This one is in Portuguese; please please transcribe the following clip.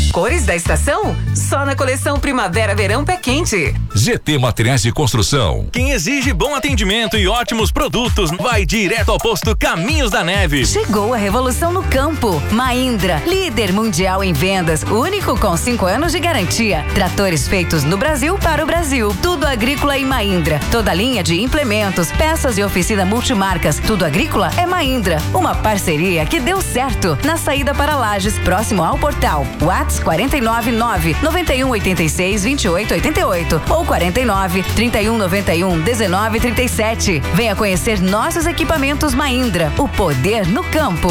Cores da estação? Só na coleção Primavera-Verão Pé Quente. GT Materiais de Construção. Quem exige bom atendimento e ótimos produtos vai direto ao posto Caminhos da Neve. Chegou a revolução no campo. Mahindra, líder mundial em vendas, único com 5 anos de garantia. Tratores feitos no Brasil para o Brasil. Tudo agrícola em Mahindra. Toda linha de implementos, peças e oficina multimarcas. Tudo agrícola é Mahindra. Uma parceria que deu certo. Na saída para Lages, próximo ao portal. WhatsApp 499-9186-2888 ou 49-3191-1937. Venha conhecer nossos equipamentos Mahindra. O poder no campo.